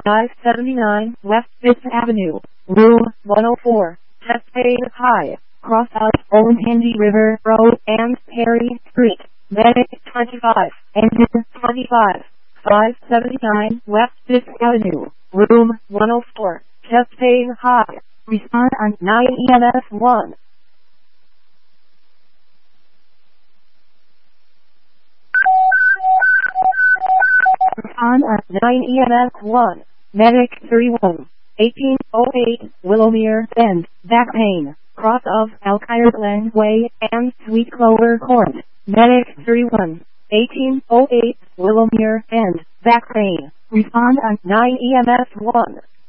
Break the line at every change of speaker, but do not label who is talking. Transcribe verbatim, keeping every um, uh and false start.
five seventy-nine West fifth Avenue, room one oh four, chest pain high, cross out Olentangy River Road and Perry Street, medic twenty-five, engine twenty-five, five seventy-nine West fifth Avenue, room one oh four, chest pain high, respond on nine E M S one. Respond on nine E M S one, medic thirty-one, eighteen oh eight Willowmere Bend, back pain, cross of Alkire Glen Way and Sweet Clover Court, medic thirty-one, eighteen oh eight Willowmere Bend, back pain, respond on nine E M S one.